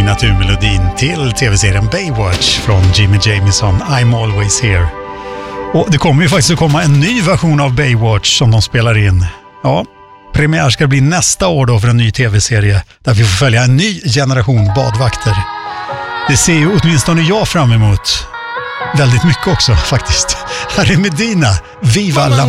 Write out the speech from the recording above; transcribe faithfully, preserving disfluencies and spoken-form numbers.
signaturmelodin till tv-serien Baywatch från Jimmy Jamison, I'm Always Here. Och det kommer ju faktiskt att komma en ny version av Baywatch som de spelar in. Ja, premiär ska bli nästa år då för en ny tv-serie där vi får följa en ny generation badvakter. Det ser ju åtminstone jag fram emot väldigt mycket också faktiskt. Här är Medina, Viva la